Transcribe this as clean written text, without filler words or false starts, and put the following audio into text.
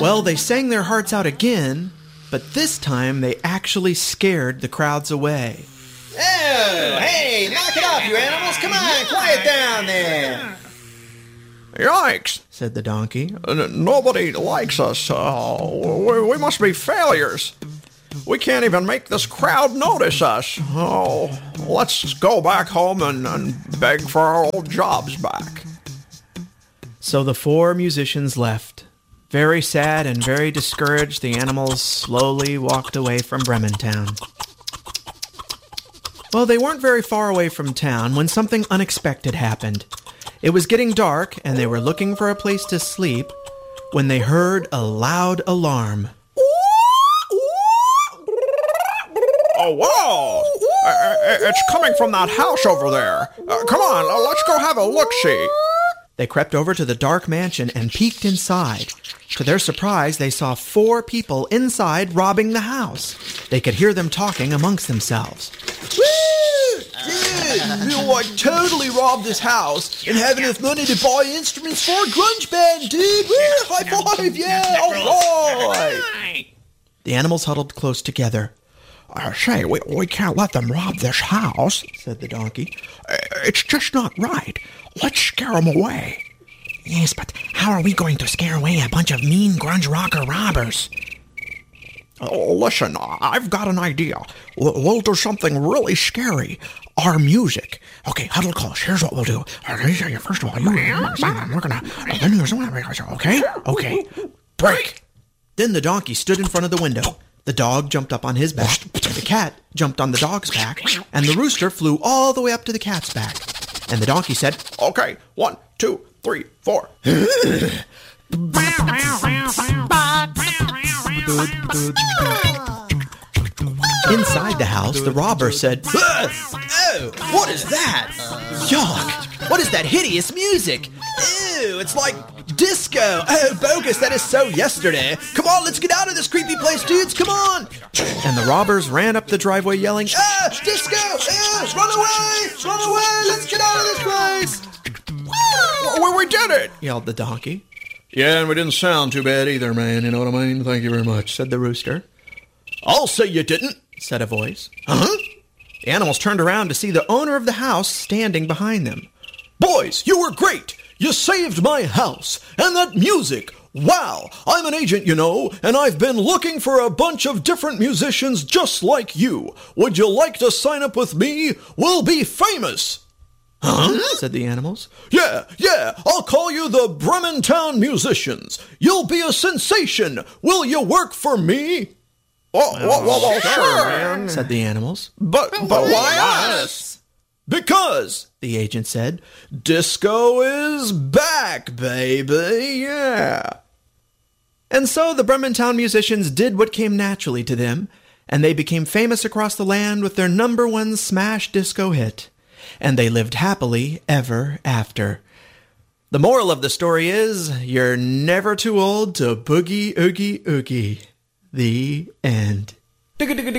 Well, they sang their hearts out again, but this time they actually scared the crowds away. Oh, hey, knock it off, you animals. Come on, quiet down there. Yikes, said the donkey. Nobody likes us. We must be failures. We can't even make this crowd notice us. Oh, let's go back home and beg for our old jobs back. So the 4 musicians left. Very sad and very discouraged, the animals slowly walked away from Brementown. Well, they weren't very far away from town when something unexpected happened. It was getting dark, and they were looking for a place to sleep when they heard a loud alarm. Oh, whoa! It's coming from that house over there. Come on, let's go have a look-see. They crept over to the dark mansion and peeked inside. To their surprise, they saw 4 people inside robbing the house. They could hear them talking amongst themselves. Woo! Dude, you totally robbed this house and have enough money to buy instruments for a grunge band, dude! Woo! High five, yeah! All right! The animals huddled close together. Say, we can't let them rob this house, said the donkey. It's just not right. Let's scare them away. Yes, but how are we going to scare away a bunch of mean grunge rocker robbers? Oh, listen, I've got an idea. We'll do something really scary. Our music. Okay, huddle close. Here's what we'll do. First of all, we're gonna... Okay? Okay. Break! Then the donkey stood in front of the window. The dog jumped up on his back, the cat jumped on the dog's back, and the rooster flew all the way up to the cat's back. And the donkey said, Okay, 1, 2, 3, 4. Inside the house, the robber said, Oh, what is that? Yuck! What is that hideous music? Ew, it's like disco. Oh, bogus, that is so yesterday. Come on, let's get out of this creepy place, dudes, come on. And the robbers ran up the driveway yelling, disco! Run away, let's get out of this place. Well, we did it, yelled the donkey. Yeah, and we didn't sound too bad either, man, you know what I mean? Thank you very much, said the rooster. I'll say you didn't, said a voice. Uh-huh. The animals turned around to see the owner of the house standing behind them. Boys, you were great. You saved my house. And that music. Wow. I'm an agent, you know, and I've been looking for a bunch of different musicians just like you. Would you like to sign up with me? We'll be famous. Huh? said the animals. Yeah. I'll call you the Brementown Musicians. You'll be a sensation. Will you work for me? Well, sure, man, said the animals. But why us? Because, the agent said, disco is back, baby, yeah. And so the Brementown Musicians did what came naturally to them, and they became famous across the land with their #1 smash disco hit. And they lived happily ever after. The moral of the story is, you're never too old to boogie oogie oogie. The end.